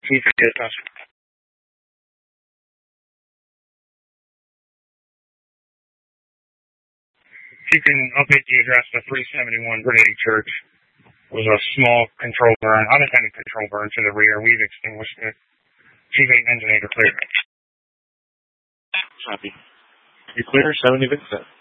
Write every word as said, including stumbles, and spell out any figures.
Chief Dispatch. You can update the address to three seventy-one Brady Church. It was a small control burn, unattended control burn to the rear. We've extinguished it. Chief eight Engineer clear. Copy. You clear, seventy Vincent.